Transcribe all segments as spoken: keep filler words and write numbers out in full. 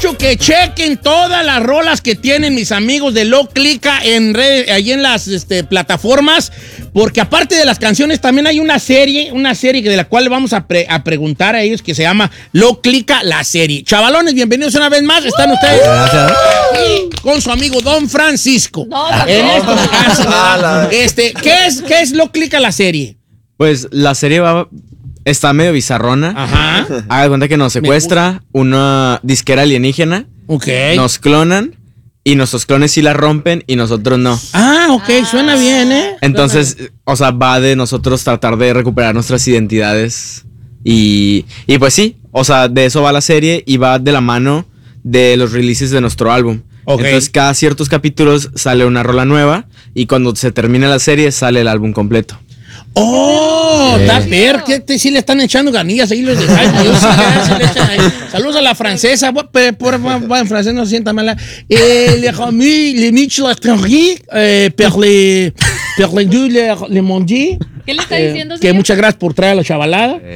mucho que chequen todas las rolas que tienen mis amigos de Low Clica en red, ahí en las este, plataformas, porque aparte de las canciones también hay una serie, una serie de la cual vamos a, pre, a preguntar a ellos que se llama Low Clica, la serie. Chavalones, bienvenidos una vez más. Están ustedes aquí con su amigo Don Francisco. No, no, en no, estos casos, no, este, ¿qué es, qué es Low Clica, la serie? Pues la serie va... Está medio bizarrona. Ajá. Haga cuenta que nos secuestra una disquera alienígena. Ok. Nos clonan y nuestros clones sí la rompen y nosotros no. Ah, ok. Ah. Suena bien, ¿eh? Entonces, o sea, va de nosotros tratar de recuperar nuestras identidades. Y, y pues sí, o sea, de eso va la serie y va de la mano de los releases de nuestro álbum. Okay. Entonces, cada ciertos capítulos sale una rola nueva y cuando se termina la serie sale el álbum completo. ¡Oh! Está sí. Ver que te, sí le están echando ganillas ahí los de Jaime. Yo sí, sí le echan ahí. Saludos a la francesa. Por, por, por en francés no se sienta mala. Eh, les amis, les miches la trinquerie, eh, per les, per les deux, les, les mondis. ¿Qué le está eh, diciendo? Que señor? Muchas gracias por traer a la chavalada. Eh,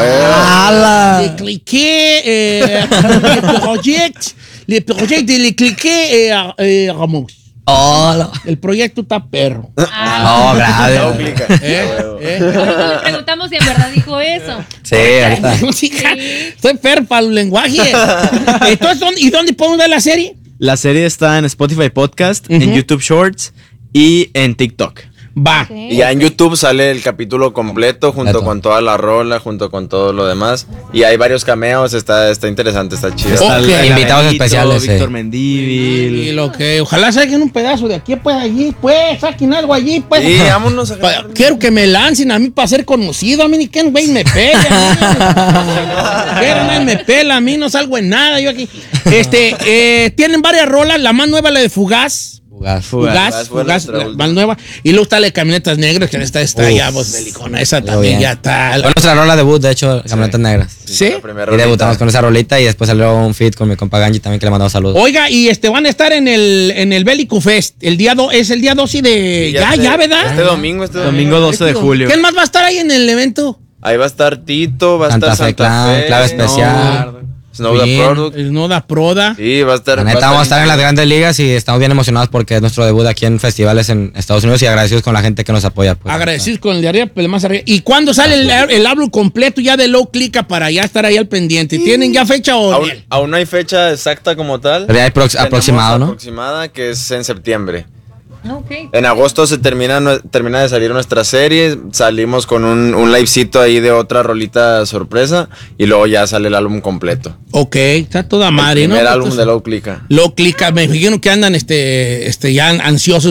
ah, Le cliqué, eh, le project, le project de le cliqué, eh, eh, Ramos. Oh, el proyecto está perro. Ah, no, gracias. ¿Eh? ¿Eh? Le preguntamos si en verdad dijo eso. Sí, ahorita. Sí. Estoy perro para el lenguaje. Entonces, ¿dónde, ¿y dónde podemos ver la serie? La serie está en Spotify Podcast, uh-huh. en YouTube Shorts y en TikTok. Va. Okay. Y ya en YouTube sale el capítulo completo junto Completo. con toda la rola, junto con todo lo demás. Y hay varios cameos, está, está interesante, está chido. Está okay. el, Invitados Benito, especiales. Víctor eh. Mendívil. Y lo que, ojalá saquen un pedazo de aquí, pues allí, pues, saquen algo allí, pues. Sí, vámonos a pa, Quiero que me lancen a mí para ser conocido. A mí ni que güey me pela. Quiero nadie me pela, a mí no salgo en nada. Yo aquí. Este, eh, tienen varias rolas, la más nueva, la de Fugaz. Fugaz, Fugaz, Fugaz, Fugaz la más nueva. Y luego está la de Camionetas Negras, que esta está ya, voz belicona. Esa también ya está. Fue nuestra rola debut, de hecho, Camionetas sí. Negras. ¿Sí? Y debutamos con esa rolita y después salió un feat con mi compa Ganji también, que le mandamos saludos. Oiga, y este van a estar en el en el Bélico Fest. El día do, es el día doce de. Sí, ya, ya, este, ya, ¿verdad? Este domingo, este domingo. Domingo doce de julio. ¿Quién más va a estar ahí en el evento? Ahí va a estar Tito, va a Santa estar Fe Santa Clan, Fe. Clave Especial. No. Snowda Product. Snowda Proda. Sí, va a estar. La neta, va vamos a estar en las grandes ligas y estamos bien emocionados porque es nuestro debut aquí en festivales en Estados Unidos y agradecidos con la gente que nos apoya. Pues, agradecidos con el de arriba, el más arriba. ¿Y cuándo sale el, el álbum completo ya de Low Clica para ya estar ahí al pendiente? ¿Tienen ya fecha o aún, aún no hay fecha exacta como tal. Pero ya hay prox- aproximado, ¿no? Aproximada, que es en septiembre. Okay. En agosto se termina, termina de salir nuestra serie, salimos con un, un livecito ahí de otra rolita sorpresa y luego ya sale el álbum completo. Ok, está toda madre, el primer ¿no? álbum Entonces, de Low Clica. Low Clica, me imagino que andan este, este, ya ansiosos